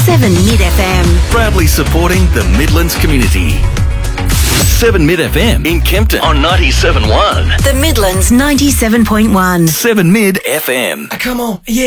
7 Mid FM. Proudly supporting the Midlands community. 7 Mid FM in Kempton on 97.1. The Midlands 97.1. 7 Mid FM. Come on, yeah.